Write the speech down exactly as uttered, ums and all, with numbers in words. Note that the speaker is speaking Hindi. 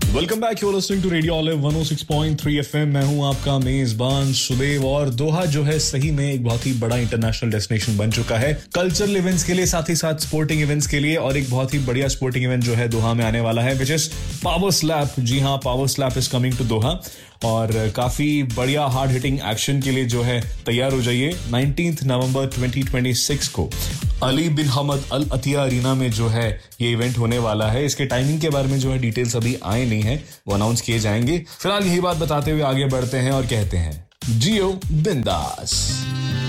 Welcome back, you listening to radio olive one O six point three FM. मैं हूं आपका मेजबान सुदेव और दोहा जो है सही में एक बहुत ही बड़ा इंटरनेशनल डेस्टिनेशन बन चुका है कल्चरल इवेंट्स के लिए, साथ ही साथ स्पोर्टिंग इवेंट्स के लिए। और एक बहुत ही बढ़िया स्पोर्टिंग इवेंट जो है दोहा में आने वाला है, विच इज पावर स्लैप। जी हाँ, power slab is coming to दोहा और काफी बढ़िया हार्ड हिटिंग एक्शन के लिए जो है तैयार हो जाइए। Nineteenth November twenty twenty six को अली बिन हमद अल अतिया अरीना में जो है ये इवेंट होने वाला है। इसके टाइमिंग के बारे में जो है डिटेल्स अभी आए नहीं है, वो अनाउंस किए जाएंगे। फिलहाल यही बात बताते हुए आगे बढ़ते हैं और कहते हैं जियो बिंदास।